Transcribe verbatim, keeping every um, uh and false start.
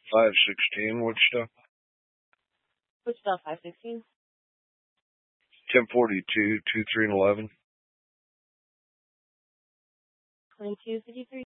five sixteen, Wichita. Wichita five sixteen. ten forty-two, two three and eleven. twenty-two fifty-three.